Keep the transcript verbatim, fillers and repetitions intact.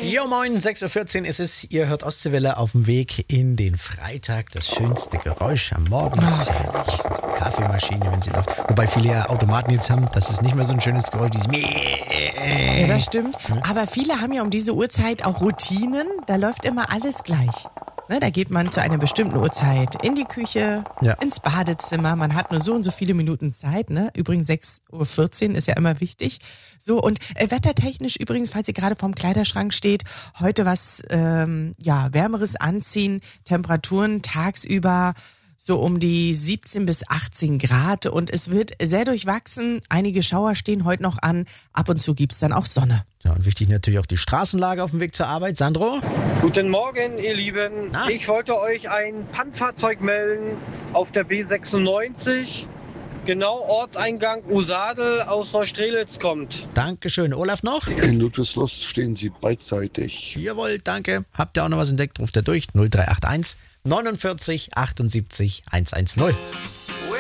Jo, moin, sechs Uhr vierzehn ist es. Ihr hört Ostseewelle auf dem Weg in den Freitag. Das schönste Geräusch am Morgen. Das ist ja die Kaffeemaschine, wenn sie läuft. Wobei viele ja Automaten jetzt haben. Das ist nicht mehr so ein schönes Geräusch. Dieses Ja, das stimmt. Aber viele haben ja um diese Uhrzeit auch Routinen. Da läuft immer alles gleich. Ne, da geht man zu einer bestimmten Uhrzeit in die Küche, Ja. ins Badezimmer. Man hat nur so und so viele Minuten Zeit. Ne? Übrigens sechs Uhr vierzehn ist ja immer wichtig. So und äh, wettertechnisch übrigens, falls ihr gerade vorm Kleiderschrank steht, heute was ähm, ja wärmeres anziehen. Temperaturen tagsüber so um die siebzehn bis achtzehn Grad und es wird sehr durchwachsen. Einige Schauer stehen heute noch an. Ab und zu gibt's dann auch Sonne. Ja, und wichtig natürlich auch die Straßenlage auf dem Weg zur Arbeit. Sandro? Guten Morgen, ihr Lieben. Na? Ich wollte euch ein Pannfahrzeug melden auf der B sechsundneunzig. Genau, Ortseingang Usadel aus Neustrelitz kommt. Dankeschön. Olaf noch? In Ludwigslost stehen Sie beidseitig. Jawohl, danke. Habt ihr auch noch was entdeckt? Ruft er durch. null drei acht eins neunundvierzig achtundsiebzig hundertzehn.